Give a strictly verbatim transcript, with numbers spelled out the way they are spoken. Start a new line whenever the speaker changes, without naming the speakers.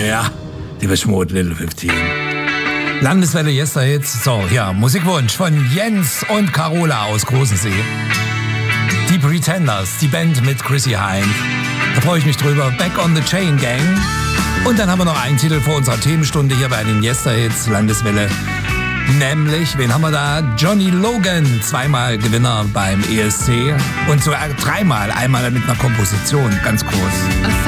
Ja, die Beschmut Little fünfzehn. Landeswelle Yesterhits. So, ja, Musikwunsch von Jens und Carola aus Großensee. Die Pretenders, die Band mit Chrissy Hynde. Da freue ich mich drüber. Back on the Chain Gang. Und dann haben wir noch einen Titel vor unserer Themenstunde hier bei den Yesterhits Landeswelle. Nämlich, wen haben wir da? Johnny Logan, zweimal Gewinner beim E S C. Und sogar dreimal, einmal mit einer Komposition, ganz groß.